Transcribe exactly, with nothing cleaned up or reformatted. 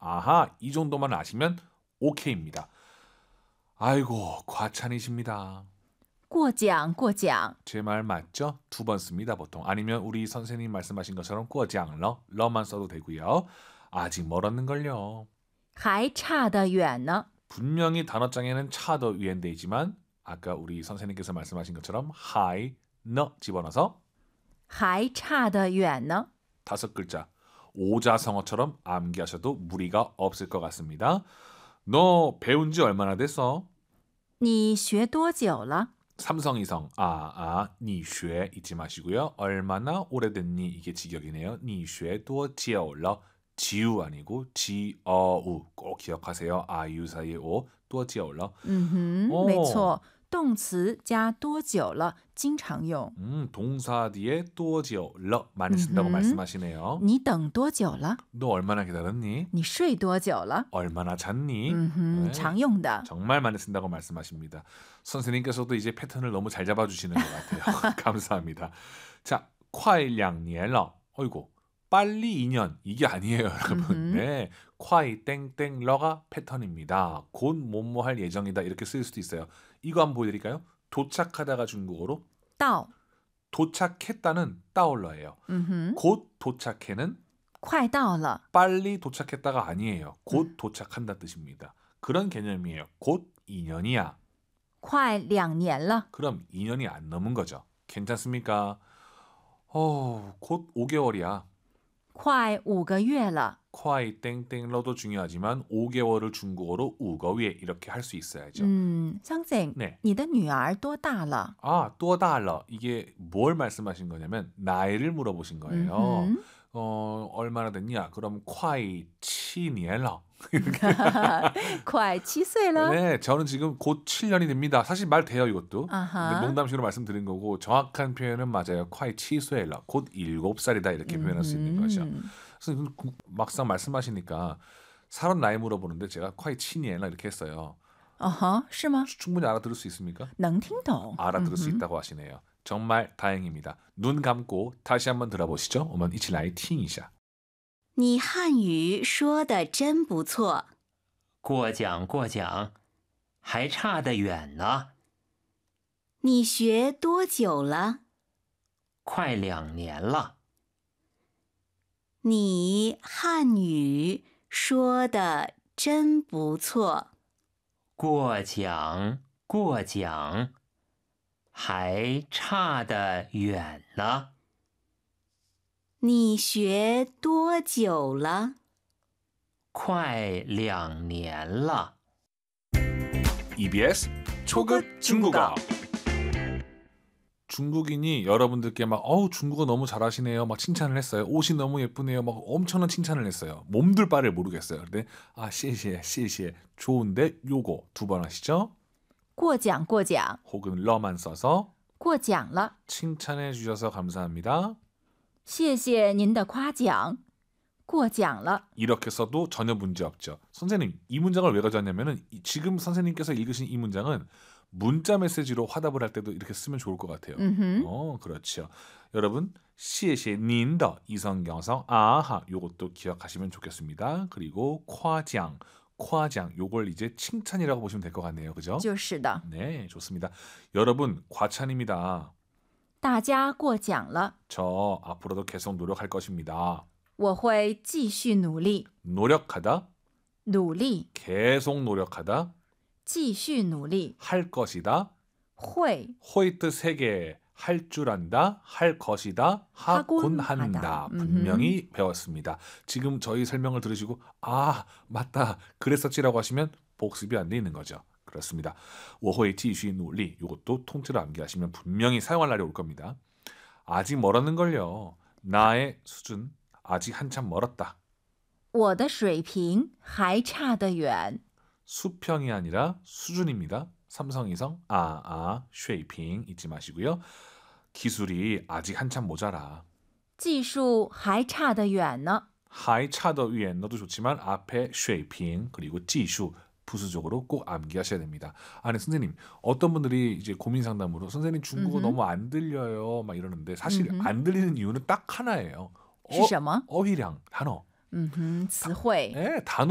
아하, 이 정도만 아시면 오케이입니다. 아이고, 과찬이십니다. 过奖过奖 제 말 맞죠? 두 번 씁니다, 보통. 아니면 우리 선생님 말씀하신 것처럼 过奖了, 러만 써도 되고요. 아직 멀었는걸요. 还差得远呢 분명히 단어장에는 차더 위엔데 있지만 아까 우리 선생님께서 말씀하신 것처럼 하이, 너 집어넣어서 还差得远呢 다섯 글자 오자성어처럼 암기하셔도 무리가 없을 것 같습니다. 너 배운 지 얼마나 됐어? 你学多久了 삼성이성 아, 아, 니쉐 잊지 마시고요. 얼마나 오래됐니 이게 직역이네요. 니쉐 또久了 지우 아니고 지어우 꼭 기억하세요. 아유 사이에 오多久了嗯哼 오. 没错动词加多久了经常用 음, 동사 뒤에 多久了 많이 쓴다고 음흠. 말씀하시네요. 你等多久了 너 얼마나 기다렸니? 你睡多久了 얼마나 잤니? 嗯哼 네. 常用的 정말 많이 쓴다고 말씀하십니다. 선생님께서도 이제 패턴을 너무 잘 잡아주시는 것 같아요. 감사합니다. 자, 快两年了 어이구, 빨리 이 년 이게 아니에요, 여러분. 음흠. 네, 快 땡땡러가 패턴입니다. 곧 뭐뭐 할 예정이다 이렇게 쓸 수도 있어요. 이거 한번 보여드릴까요? 도착하다가 중국어로 到 도착했다는 따올러예요. 嗯哼 곧 도착해는 快到了 빨리 도착했다가 아니에요. 곧 도착한다 뜻입니다. 그런 개념이에요. 곧 이 년이야. 快两年了 그럼 이 년이 안 넘은 거죠. 괜찮습니까? 어, 곧 오 개월이야. 快五个月了 콰이 땡땡러도 중요하지만 오 개월을 중국어로 우거위에 이렇게 할 수 있어야죠. 嗯香井 네. 你的女儿多大了 아, 또 달러. 이게 뭘 말씀하신 거냐면 나이를 물어보신 거예요. 음흠. 어, 얼마나 됐냐? 그럼 콰이 치니엘러. 快七岁了 네, 저는 지금 곧 칠 년이 됩니다. 사실 말 돼요, 이것도. 아하. 근데 농담식으로 말씀드린 거고 정확한 표현은 맞아요. 콰이 치수엘러. 곧 일곱 살이다 이렇게 표현할 수 있는 거죠. 음. 그래서 막상 말씀하시니까 사람 나이 물어보는데 제가 콰이 치니엘러 이렇게 했어요. 哦呵是吗 충분히 알아들을 수 있습니까? 能听懂 알아들을 수 음흠. 있다고 하시네요. 정말 다행입니다. 눈 감고 다시 한번 들어보시죠. 我们一起来听一下. 你汉语说的真不错。 过奖过奖，还差得远呢， 你学多久了？ 快两年了。 你汉语说的真不错。 过奖过奖，还差得远呢。 你学多久了？ 快两年了。 이비에스 초급 중국어. 중국인이 여러분들께 막 어우 중국어 너무 잘하시네요. 막 칭찬을 했어요. 옷이 너무 예쁘네요. 막 엄청난 칭찬을 했어요. 몸둘 바를 모르겠어요. 근데 아 시시해 시시해 좋은데 요거 두 번 하시죠. 过奖过奖 혹은 러만 써서 过奖了 칭찬해 주셔서 감사합니다. 谢谢您的夸奖过奖了 이렇게 써도 전혀 문제 없죠. 선생님 이 문장을 왜 가져왔냐면은 이- 지금 선생님께서 읽으신 이 문장은 문자 메시지로 화답을 할 때도 이렇게 쓰면 좋을 것 같아요. 음흠. 어, 그렇죠. 여러분, 谢谢您的 이성경성 아하 요것도 기억하시면 좋겠습니다. 그리고 夸奖, 夸奖 요걸 이제 칭찬이라고 보시면 될 것 같네요. 그죠? 就是的 네, 좋습니다. 여러분, 과찬입니다. 大家过奖了 저 앞으로도 계속 노력할 것입니다. 我会继续努力 노력하다, 努力 계속 노력하다, 继续努力 할 것이다, 会 호이트 세 개, 할 줄 안다, 할 것이다, 하곤 하곤 한다. 하다. 분명히 배웠습니다. 지금 저희 설명을 들으시고 아 맞다 그랬었지라고 하시면 복습이 안 돼 있는 거죠. 그렇습니다. 我会继续努力 이것도 통째로 암기하시면 분명히 사용할 날이 올 겁니다. 아직 멀었는걸요. 나의 수준 아직 한참 멀었다. 我的水平还差得远 수평이 아니라 수준입니다. 삼성이성 아, 아, 쉐이핑 잊지 마시고요. 기술이 아직 한참 모자라. 技术还差得远呢 하이 차더 위에 넣어도 좋지만 앞에 쉐이핑 그리고 지수 부수적으로 꼭 암기하셔야 됩니다. 아니 선생님 어떤 분들이 이제 고민 상담으로 선생님 중국어 음흠. 너무 안 들려요 막 이러는데 사실 음흠. 안 들리는 이유는 딱 하나예요. 是什么 어휘량 단어. 嗯哼词汇 네, 단어